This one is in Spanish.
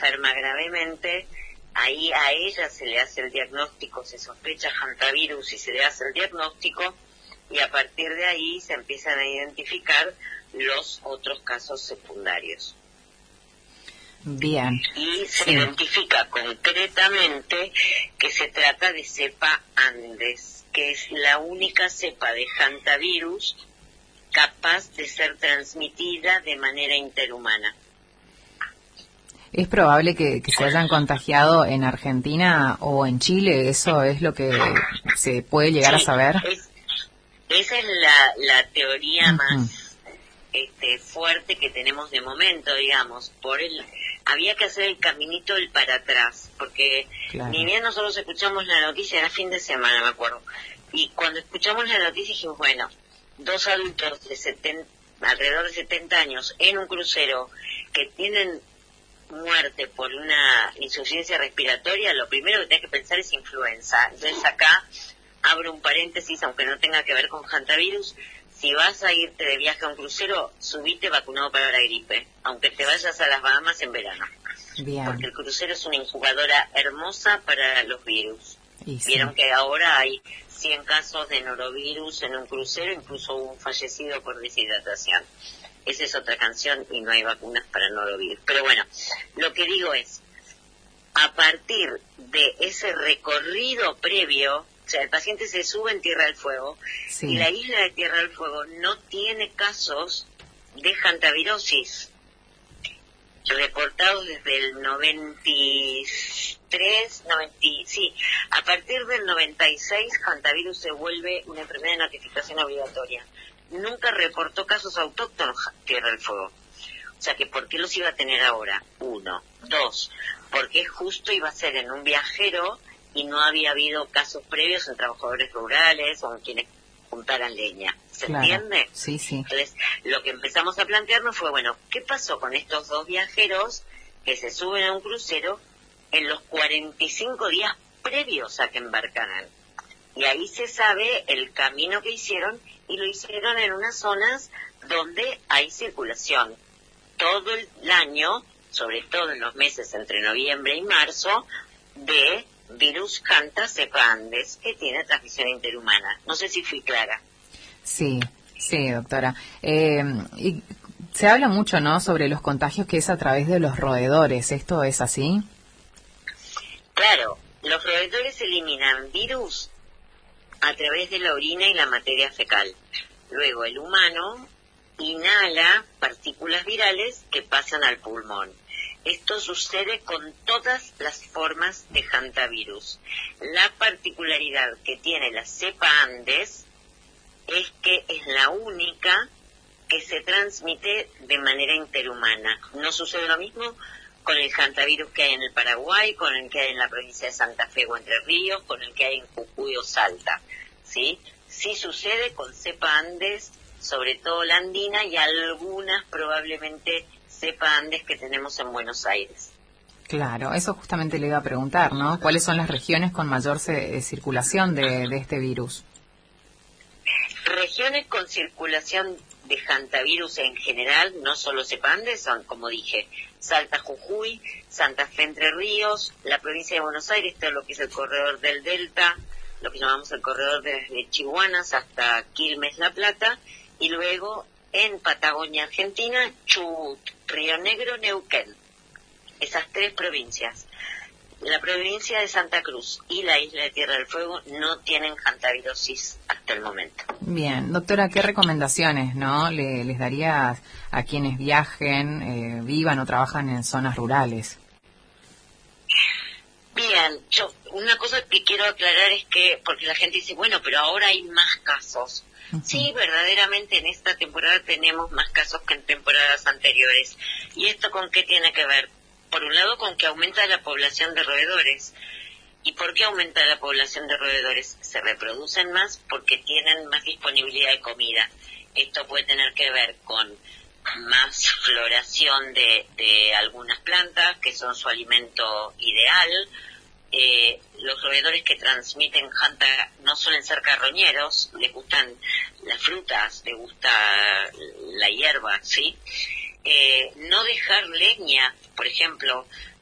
enferma gravemente, ahí a ella se le hace el diagnóstico, se sospecha hantavirus y se le hace el diagnóstico, y a partir de ahí se empiezan a identificar los otros casos secundarios. Bien. Y se identifica concretamente que se trata de cepa Andes, que es la única cepa de hantavirus capaz de ser transmitida de manera interhumana. ¿Es probable que se hayan contagiado en Argentina o en Chile? ¿Eso es lo que se puede llegar a saber? Esa es la teoría más fuerte que tenemos de momento, digamos. Había que hacer el caminito del para atrás, porque ni bien nosotros escuchamos la noticia, era fin de semana, me acuerdo, y cuando escuchamos la noticia dijimos, bueno, 2 adultos de alrededor de 70 años en un crucero que tienen muerte por una insuficiencia respiratoria, lo primero que tenés que pensar es influenza. Entonces acá abro un paréntesis, aunque no tenga que ver con hantavirus. Si vas a irte de viaje a un crucero, subite vacunado para la gripe, aunque te vayas a las Bahamas en verano. Bien. Porque el crucero es una incubadora hermosa para los virus. Vieron que ahora hay 100 casos de norovirus en un crucero, incluso hubo un fallecido por deshidratación. Esa es otra canción y no hay vacunas para norovirus. Pero bueno, lo que digo es, a partir de ese recorrido previo, o sea, el paciente se sube en Tierra del Fuego y la isla de Tierra del Fuego no tiene casos de hantavirosis reportados desde el 93, a partir del 96 hantavirus se vuelve una enfermedad de notificación obligatoria. Nunca reportó casos autóctonos Tierra del Fuego. O sea que ¿por qué los iba a tener ahora? 1. 2. Porque justo iba a ser en un viajero y no había habido casos previos en trabajadores rurales o en quienes juntaran leña. ¿Se entiende? Sí. Entonces, lo que empezamos a plantearnos fue, bueno, ¿qué pasó con estos 2 viajeros que se suben a un crucero en los 45 días previos a que embarcaran? Y ahí se sabe el camino que hicieron, y lo hicieron en unas zonas donde hay circulación todo el año, sobre todo en los meses entre noviembre y marzo, de virus Hanta cepa Andes, que tiene transmisión interhumana. No sé si fui clara. Sí, doctora. Y se habla mucho, ¿no?, sobre los contagios que es a través de los roedores. ¿Esto es así? Claro, los roedores eliminan virus a través de la orina y la materia fecal. Luego el humano inhala partículas virales que pasan al pulmón. Esto sucede con todas las formas de hantavirus. La particularidad que tiene la cepa Andes es que es la única que se transmite de manera interhumana. No sucede lo mismo con el hantavirus que hay en el Paraguay, con el que hay en la provincia de Santa Fe o Entre Ríos, con el que hay en Jujuy o Salta, ¿sí? Sí sucede con cepa Andes, sobre todo la andina, y algunas probablemente cepa Andes que tenemos en Buenos Aires. Claro, eso justamente le iba a preguntar, ¿no? ¿Cuáles son las regiones con mayor circulación de este virus? Regiones con circulación de hantavirus en general, no solo cepa Andes, son, como dije, Salta, Jujuy, Santa Fe, Entre Ríos, la provincia de Buenos Aires, todo lo que es el corredor del Delta, lo que llamamos el corredor desde Chihuanas hasta Quilmes, La Plata, y luego en Patagonia, Argentina, Chubut, Río Negro, Neuquén. Esas 3 provincias. La provincia de Santa Cruz y la isla de Tierra del Fuego no tienen hantavirosis hasta el momento. Bien, doctora, ¿qué recomendaciones, no, les daría a quienes viajen, vivan o trabajan en zonas rurales? Bien, una cosa que quiero aclarar es que, porque la gente dice, bueno, pero ahora hay más casos. Sí, verdaderamente en esta temporada tenemos más casos que en temporadas anteriores. ¿Y esto con qué tiene que ver? Por un lado, con que aumenta la población de roedores. ¿Y por qué aumenta la población de roedores? Se reproducen más porque tienen más disponibilidad de comida. Esto puede tener que ver con más floración de algunas plantas, que son su alimento ideal. Los roedores que transmiten Hanta no suelen ser carroñeros, les gustan las frutas, les gusta la hierba, ¿sí? No dejar leña, por ejemplo,